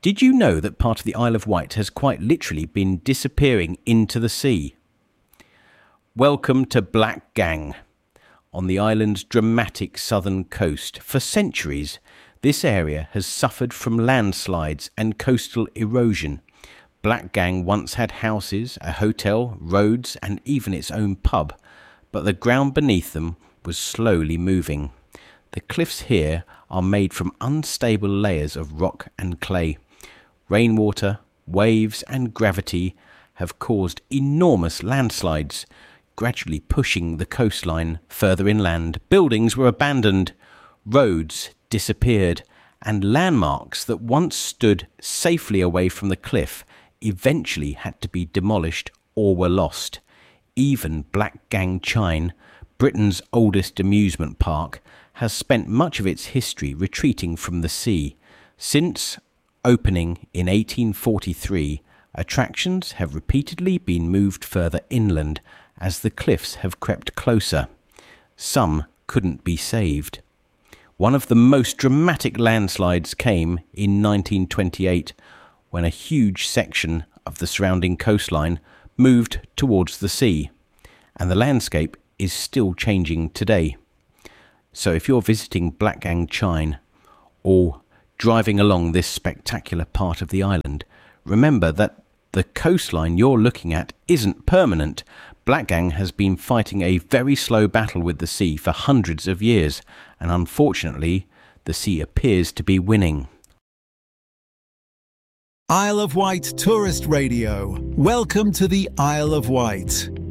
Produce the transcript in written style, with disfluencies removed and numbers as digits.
Did you know that part of the Isle of Wight has quite literally been disappearing into the sea? Welcome to Black Gang. On the island's dramatic southern coast, for centuries, this area has suffered from landslides and coastal erosion. Black Gang once had houses, a hotel, roads, and even its own pub, but the ground beneath them was slowly moving. The cliffs here are made from unstable layers of rock and clay. Rainwater, waves, and gravity have caused enormous landslides, gradually pushing the coastline further inland. Buildings were abandoned, roads disappeared, and landmarks that once stood safely away from the cliff eventually had to be demolished or were lost. Even Black Gang Chine, Britain's oldest amusement park, has spent much of its history retreating from the sea. Since opening in 1843, attractions have repeatedly been moved further inland as the cliffs have crept closer. Some couldn't be saved. One of the most dramatic landslides came in 1928, when a huge section of the surrounding coastline moved towards the sea, and the landscape is still changing today. So if you're visiting Black Gang Chine or driving along this spectacular part of the island, remember that the coastline you're looking at isn't permanent. Black Gang has been fighting a very slow battle with the sea for hundreds of years, and unfortunately, the sea appears to be winning. Isle of Wight Tourist Radio. Welcome to the Isle of Wight.